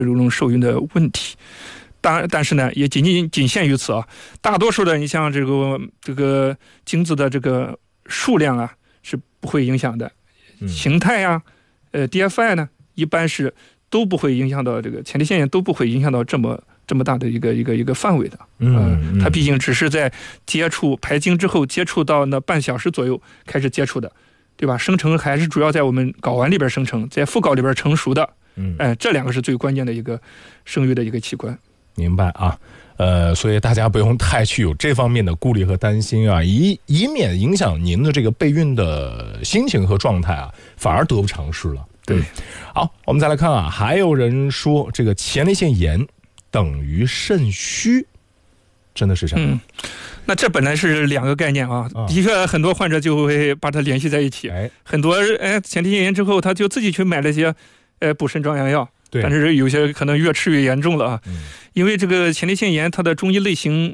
这种受孕的问题。但是呢，也仅限于此啊。大多数的，你像这个精子的这个数量啊是不会影响的，形态啊，DFI 呢一般是都不会影响到这个前列腺炎，都不会影响到这么大的一个范围的。它毕竟只是在接触排精之后接触到那半小时左右开始接触的，对吧？生成还是主要在我们睾丸里边生成，在附睾里边成熟的。这两个是最关键的一个生育的一个器官。 明白啊，所以大家不用太去有这方面的顾虑和担心啊，以免影响您的这个备孕的心情和状态啊，反而得不偿失了。 对， 好，我们再来看啊，还有人说这个前列腺炎等于肾虚，真的是这样？ 那这本来是两个概念啊，的确很多患者就会把它联系在一起。很多前列腺炎之后，他就自己去买了些补肾壮阳药。但是有些可能越吃越严重了啊，因为这个前列腺炎它的中医类型，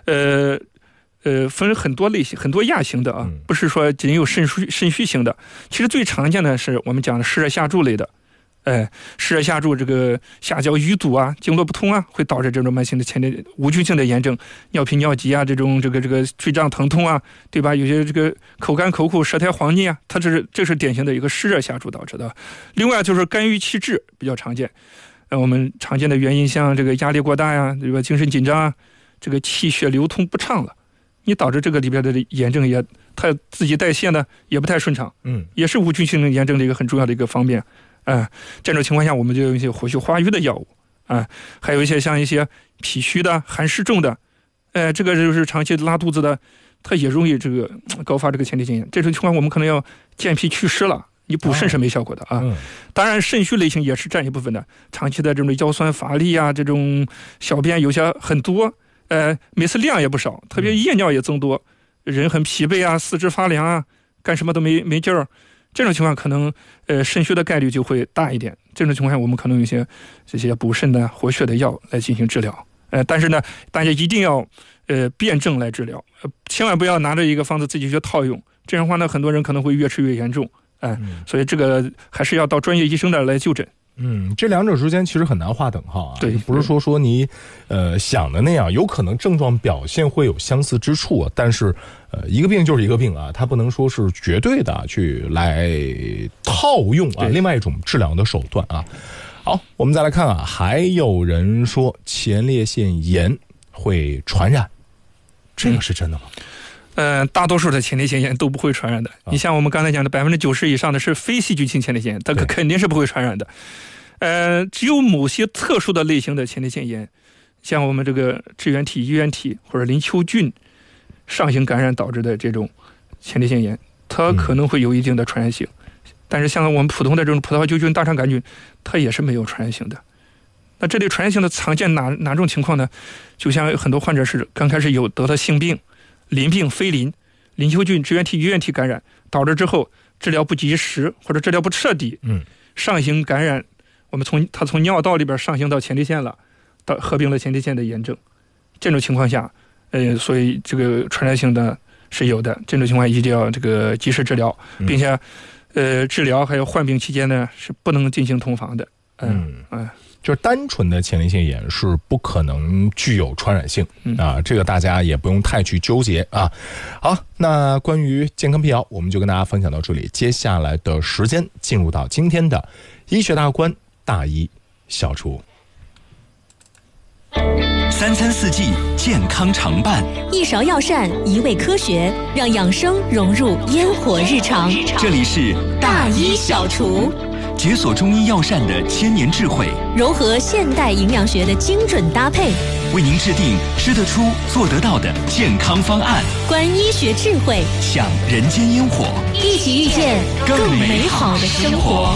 分很多类型，很多亚型的啊，不是说仅有肾虚型的。其实最常见的是我们讲的湿热下注类的，湿热下注这个下焦淤堵啊、经络不通啊，会导致这种慢性的前列无菌性的炎症，尿频尿急啊，这种这个坠胀疼痛啊，对吧？有些这个口干口苦、舌苔黄腻啊，这是典型的一个湿热下注导致的。另外就是肝郁气滞比较常见，我们常见的原因像这个压力过大呀，对吧？精神紧张啊，这个气血流通不畅了，你导致这个里边的炎症也它自己代谢呢也不太顺畅，也是无菌性的炎症的一个很重要的一个方面。这种情况下我们就有一些活血化瘀的药物还有一些像一些脾虚的、寒湿重的，这个就是长期拉肚子的，它也容易这个高发这个前列腺炎。这种情况我们可能要健脾祛湿了，你补肾是没效果的啊。当然肾虚类型也是占一部分的，长期的这种腰酸乏力啊，这种小便有些很多，每次量也不少，特别夜尿也增多，人很疲惫啊，四肢发凉啊，干什么都没劲儿。这种情况可能肾虚的概率就会大一点。这种情况下我们可能有这些补肾的活血的药来进行治疗。但是呢大家一定要辩证来治疗，千万不要拿着一个方子自己去套用，这样的话呢很多人可能会越吃越严重。所以这个还是要到专业医生那儿来就诊。 这两者之间其实很难划等号啊。 对， 不是说你想的那样，有可能症状表现会有相似之处，但是一个病就是一个病啊，它不能说是绝对的去来套用啊另外一种治疗的手段啊。好，我们再来看啊，还有人说前列腺炎会传染，这个是真的吗？ 大多数的前列腺炎都不会传染的。你像我们刚才讲的90%以上的是非细菌性前列腺炎，它肯定是不会传染的。只有某些特殊的类型的前列腺炎，像我们这个支原体、衣原体或者淋球菌上行感染导致的这种前列腺炎，它可能会有一定的传染性。但是像我们普通的这种葡萄球菌、大肠杆菌，它也是没有传染性的。那这类传染性的常见哪种情况呢？就像很多患者是刚开始有得了性病、淋病、非淋球菌、支原体、衣原体感染，导致之后治疗不及时或者治疗不彻底，上行感染，我们它从尿道里边上行到前列腺了，到合并了前列腺的炎症。这种情况下，所以这个传染性的是有的。这种情况一定要这个及时治疗，并且治疗还有患病期间呢是不能进行同房的。 就是单纯的前列腺炎是不可能具有传染性啊，这个大家也不用太去纠结啊。好，那关于健康辟谣，我们就跟大家分享到这里。接下来的时间进入到今天的医学大观大医小厨。 三餐四季健康常伴， 一勺药膳一味科学，让养生融入烟火日常。 这里是大医小厨， 解锁中医药膳的千年智慧， 融合现代营养学的精准搭配， 为您制定吃得出做得到的健康方案， 观医学智慧， 享人间烟火， 一起遇见更美好的生活。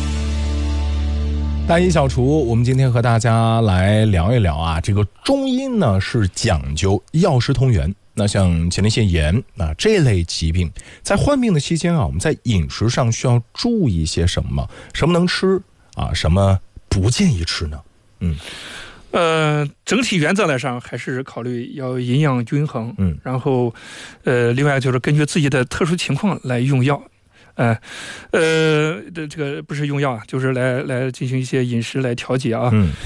大医小厨，我们今天和大家来聊一聊啊，这个中医呢是讲究药食同源。那像前列腺炎啊这类疾病，在患病的期间啊，我们在饮食上需要注意些什么？什么能吃啊？什么不建议吃呢？ 整体原则来上还是考虑要营养均衡，然后另外就是根据自己的特殊情况来用药。 这个不是用药啊，就是来进行一些饮食来调节啊。